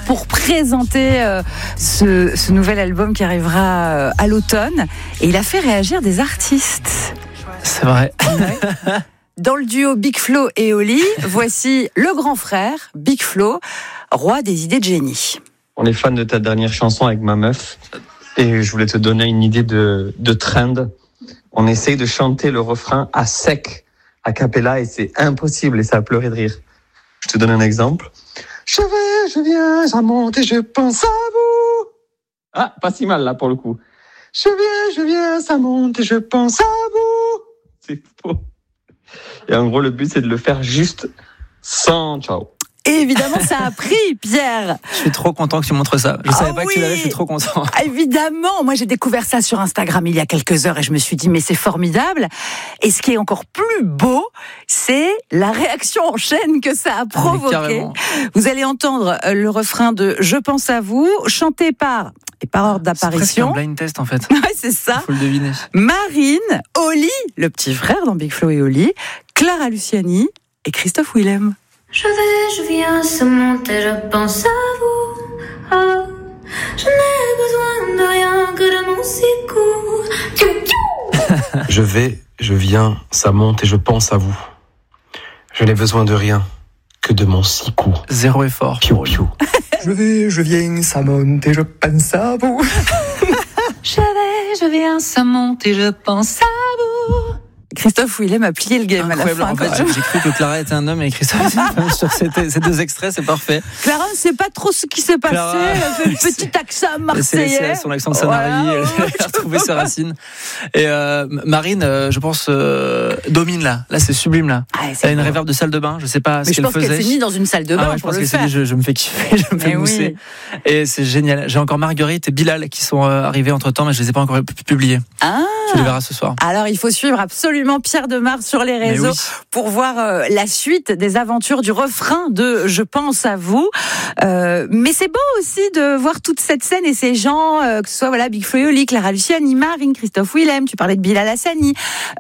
pour présenter ce nouvel album qui arrivera à l'automne. Et il a fait réagir des artistes. C'est vrai. Ouais. Dans le duo Big Flo et Oli, voici le grand frère, Big Flo, roi des idées de génie. On est fan de ta dernière chanson avec ma meuf et je voulais te donner une idée de trend. On essaye de chanter le refrain à sec, a cappella, et c'est impossible et ça a pleuré de rire. Je te donne un exemple. Je vais, je viens, ça monte et je pense à vous. Ah, pas si mal là pour le coup. Je viens, ça monte et je pense à vous. C'est faux. Et en gros, le but, c'est de le faire juste sans ciao. Et évidemment, ça a pris, Pierre. Je suis trop content que tu montres ça. Je savais pas que tu l'avais, je suis trop content. Évidemment, moi j'ai découvert ça sur Instagram il y a quelques heures et je me suis dit mais c'est formidable. Et ce qui est encore plus beau, c'est la réaction en chaîne que ça a provoqué. Vous allez entendre le refrain de Je pense à vous, chanté par, et par ordre d'apparition. C'est presque un blind test en fait. Ouais, c'est ça. Faut le deviner. Marine, Oli, le petit frère dans Big Flo et Oli, Clara Luciani et Christophe Willem. Je vais, je viens, ça monte et je pense à vous. Oh, je n'ai besoin de rien que de mon sicou. Je vais, je viens, ça monte et je pense à vous. Je n'ai besoin de rien que de mon sicou. Zéro effort. Piou, piou. Je vais, je viens, ça monte et je pense à vous. Je vais, je viens, ça monte et je pense à vous. Christophe Willem a plié le game incroyable. à la fin. En fait, j'ai cru que Clara était un homme et Christophe était une femme sur ces deux extraits, c'est parfait. Clara ne sait pas trop ce qui s'est passé. Clara, elle a fait un petit accent marseillais. C'est son accent de Sanary, Voilà. elle a retrouvé ses racines. Et Marine, je pense, domine là. Là, c'est sublime là. Ah, elle a une réverb de salle de bain, je sais pas ce qu'elle faisait. Je pense qu'elle s'est mise dans une salle de bain je pour pense le qu'elle s'est faire. dit, je me fais kiffer, je me fais mousser. Oui. Et c'est génial. J'ai encore Marguerite et Bilal qui sont arrivés entre temps, mais je les ai pas encore publiés. Ah. Tu les verras ce soir. Alors, il faut suivre absolument Pierre Demar sur les réseaux pour voir la suite des aventures du refrain de Je pense à vous. Mais c'est beau aussi de voir toute cette scène et ces gens, que ce soit Big Flo et Oli, Clara Luciani, Marine, Christophe Willem, tu parlais de Bilal Hassani,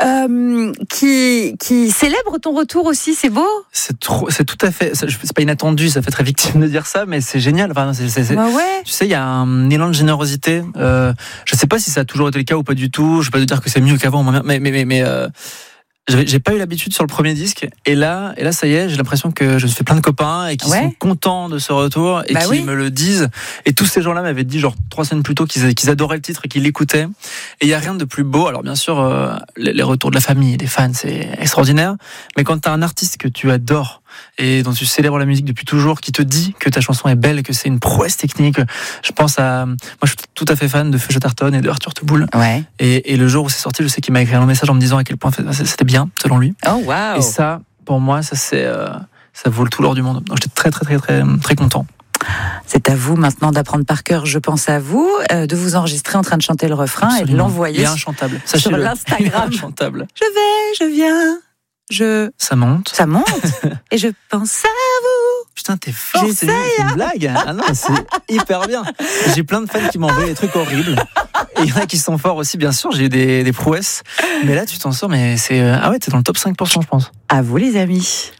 qui célèbrent ton retour aussi. C'est beau. C'est tout à fait. C'est pas inattendu, ça fait très victime de dire ça, mais c'est génial. Enfin, ouais. Tu sais, il y a un élan de générosité. Je sais pas si ça a toujours été le cas ou pas du tout. Je vais pas te dire que c'est mieux qu'avant, mais j'ai pas eu l'habitude sur le premier disque, et là ça y est, j'ai l'impression que je me fais plein de copains et qui sont contents de ce retour et qui me le disent. Et tous ces gens-là m'avaient dit 3 semaines plus tôt qu'ils adoraient le titre et qu'ils l'écoutaient. Et il y a rien de plus beau. Alors bien sûr, les retours de la famille et des fans, c'est extraordinaire. Mais quand t'as un artiste que tu adores et dont tu célèbres la musique depuis toujours, qui te dit que ta chanson est belle, que c'est une prouesse technique. Je pense à... Moi, je suis tout à fait fan de Feu Chatterton et de Arthur Teboul. Ouais. Et le jour où c'est sorti, je sais qu'il m'a écrit un message en me disant à quel point c'était bien, selon lui. Oh, wow. Et ça, pour moi, ça vaut le tout l'or du monde. Donc, j'étais très, très, très, très, très content. C'est à vous maintenant d'apprendre par cœur Je pense à vous, de vous enregistrer en train de chanter le refrain. Absolument. Et de l'envoyer inchantable. Sur l'Instagram. Inchantable. Je vais, je viens. Ça monte. Et je pense à vous. Putain, t'es fort, c'est une blague. Ah non, c'est hyper bien. J'ai plein de fans qui m'envoient des trucs horribles. Et il y en a qui sont forts aussi, bien sûr. J'ai eu des prouesses. Mais là, tu t'en sors, mais c'est... Ah ouais, t'es dans le top 5%, je pense. À vous, les amis.